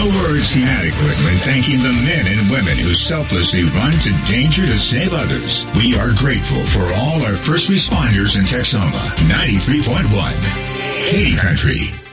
No words inadequate when thanking the men and women who selflessly run to danger to save others. We are grateful for all our first responders in Texoma. 93.1 Katy Country.